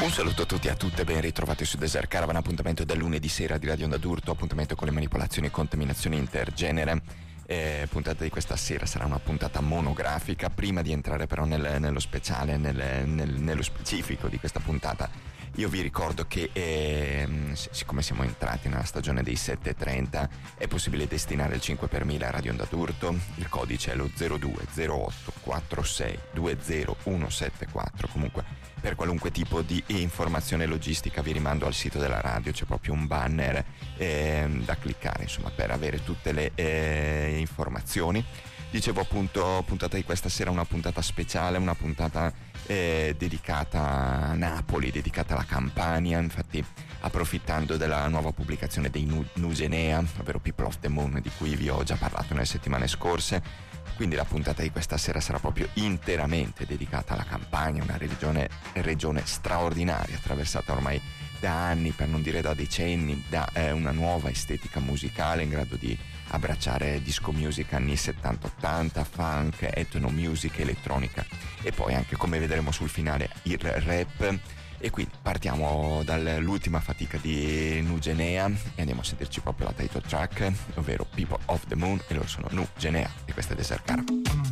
Un saluto a tutti e a tutte, ben ritrovati su Desert Caravan, appuntamento del lunedì sera di Radio Onda d'Urto, appuntamento con le manipolazioni e contaminazioni intergenere. Puntata di questa sera sarà una puntata monografica. Prima di entrare però nello speciale, nello specifico di questa puntata, io vi ricordo che siccome siamo entrati nella stagione dei 7.30 è possibile destinare il 5 per 1000 a Radio Onda d'Urto. Il codice è lo 020846207174. Comunque, per qualunque tipo di informazione logistica vi rimando al sito della radio, c'è proprio un banner da cliccare, insomma, per avere tutte le informazioni. Dicevo appunto, puntata di questa sera, una puntata speciale, una puntata dedicata a Napoli, dedicata alla Campania. Infatti, approfittando della nuova pubblicazione dei Nugenea, ovvero People of the Moon, di cui vi ho già parlato nelle settimane scorse, quindi la puntata di questa sera sarà proprio interamente dedicata alla Campania, una regione straordinaria, attraversata ormai da anni, per non dire da decenni, da una nuova estetica musicale in grado di abbracciare disco music anni 70-80, funk, ethno music, elettronica e poi anche, come vedremo sul finale, il rap. E quindi partiamo dall'ultima fatica di Nugenea e andiamo a sentirci proprio la title track, ovvero People of the Moon, e loro sono Nugenea e questa è Desert Caravan.